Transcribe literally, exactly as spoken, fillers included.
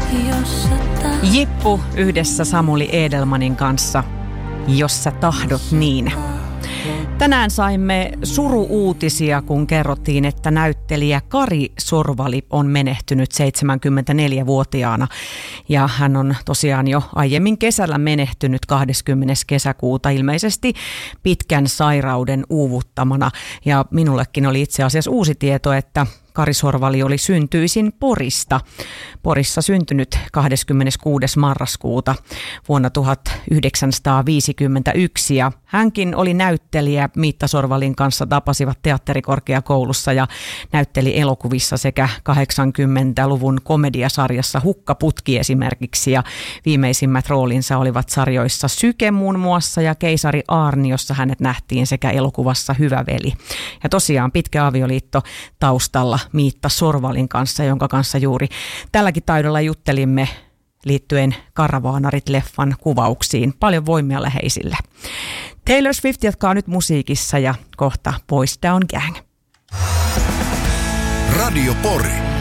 Jippu yhdessä Samuli Edelmanin kanssa, Jos sä tahdot niin. Tänään saimme suru-uutisia, kun kerrottiin, että näyttelijä Kari Sorvali on menehtynyt seitsemänkymmentäneljävuotiaana. Ja hän on tosiaan jo aiemmin kesällä menehtynyt kahdeskymmenes kesäkuuta ilmeisesti pitkän sairauden uuvuttamana. Ja minullekin oli itse asiassa uusi tieto, että Kari Sorvali oli syntyisin Porista. Porissa syntynyt kahdeskymmeneskuudes marraskuuta vuonna tuhatyhdeksänsataaviisikymmentäyksi. Ja hänkin oli näyttelijä. Miitta Sorvalin kanssa tapasivat teatterikorkeakoulussa ja näytteli elokuvissa sekä kahdeksankymmentäluvun komediasarjassa Hukkaputki esimerkiksi. Ja viimeisimmät roolinsa olivat sarjoissa Syke muun muassa ja Keisari Aarni, jossa hänet nähtiin sekä elokuvassa Hyvä veli. Ja tosiaan pitkä avioliitto taustalla Miitta Sorvalin kanssa, jonka kanssa juuri tälläkin taidolla juttelimme liittyen Karavaanarit-leffan kuvauksiin. Paljon voimia läheisille. Taylor Swift jatkaa nyt musiikissa ja kohta Boys Down Gang. Radio Pori.